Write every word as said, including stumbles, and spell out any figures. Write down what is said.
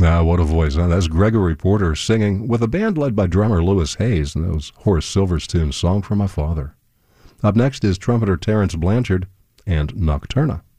Ah, what a voice, huh? That's Gregory Porter singing with a band led by drummer Lewis Hayes, and that was Horace Silver's tune, Song for My Father. Up next is trumpeter Terence Blanchard and Nocturna.